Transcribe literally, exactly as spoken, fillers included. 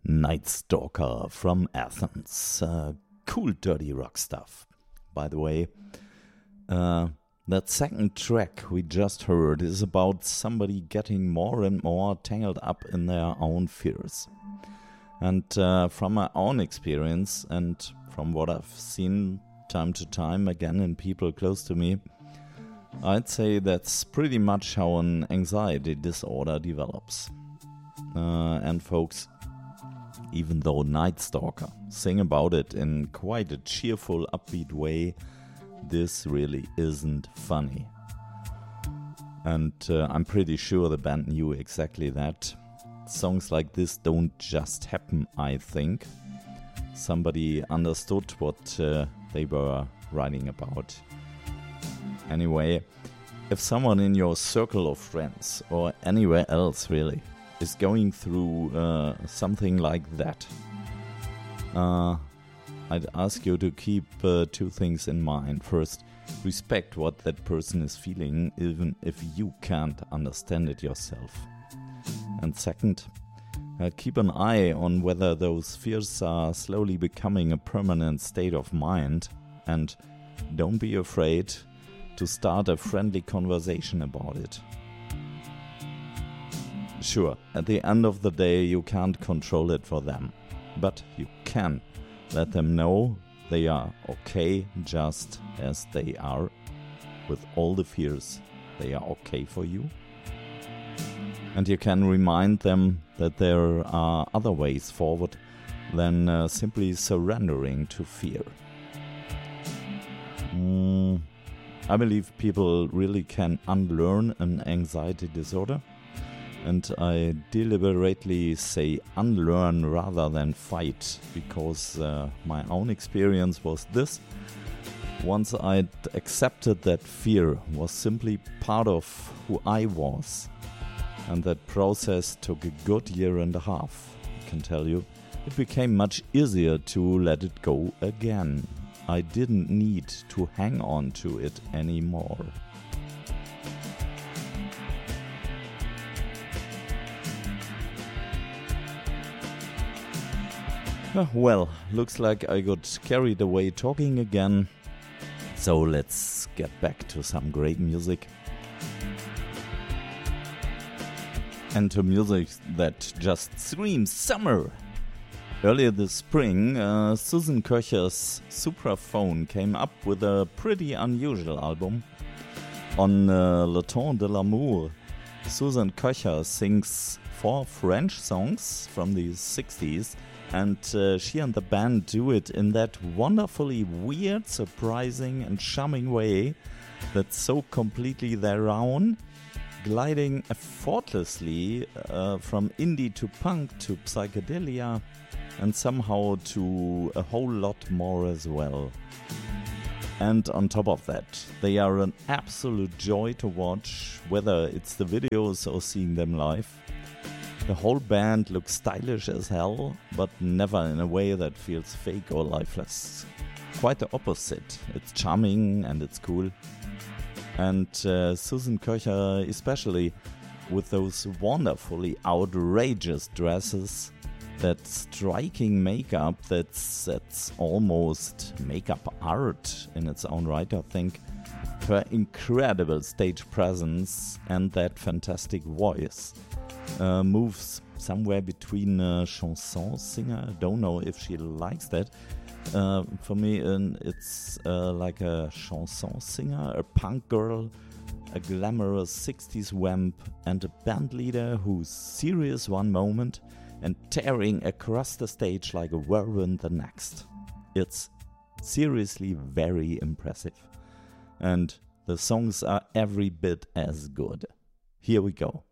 Night Stalker from Athens. Uh, cool dirty rock stuff. By the way, uh, that second track we just heard is about somebody getting more and more tangled up in their own fears. And uh, from my own experience and from what I've seen time to time again in people close to me, I'd say that's pretty much how an anxiety disorder develops. Uh, and folks, even though Night Stalker sing about it in quite a cheerful, upbeat way, this really isn't funny. And uh, I'm pretty sure the band knew exactly that. Songs like this don't just happen, I think. Somebody understood what uh, they were writing about. Anyway, if someone in your circle of friends, or anywhere else really, is going through uh, something like that, uh, I'd ask you to keep uh, two things in mind. First, respect what that person is feeling, even if you can't understand it yourself. And second, uh, keep an eye on whether those fears are slowly becoming a permanent state of mind, and don't be afraid to start a friendly conversation about it. Sure, at the end of the day you can't control it for them, but you can let them know they are okay just as they are, with all the fears. They are okay for you. And you can remind them that there are other ways forward than uh, simply surrendering to fear. Mm, I believe people really can unlearn an anxiety disorder. And I deliberately say unlearn rather than fight, because uh, my own experience was this. Once I'd accepted that fear was simply part of who I was, and that process took a good year and a half, I can tell you, it became much easier to let it go again. I didn't need to hang on to it anymore. Well, looks like I got carried away talking again. So let's get back to some great music. And to music that just screams summer. Earlier this spring, uh, Susan Köcher's Supraphone came up with a pretty unusual album. On uh, Le Temps de l'Amour, Susan Köcher sings four French songs from the sixties, and uh, she and the band do it in that wonderfully weird, surprising and charming way that's so completely their own, gliding effortlessly uh, from indie to punk to psychedelia, and somehow to a whole lot more as well. And on top of that, they are an absolute joy to watch, whether it's the videos or seeing them live. The whole band looks stylish as hell, but never in a way that feels fake or lifeless. Quite the opposite. It's charming and it's cool. And uh, Susan Köcher especially, with those wonderfully outrageous dresses, that striking makeup that's, that's almost makeup art in its own right, I think. Her incredible stage presence and that fantastic voice. Uh, moves somewhere between a chanson singer. I don't know if she likes that. Uh, for me, uh, it's uh, like a chanson singer, a punk girl, a glamorous sixties wamp, and a band leader who's serious one moment and tearing across the stage like a whirlwind the next. It's seriously very impressive. And the songs are every bit as good. Here we go.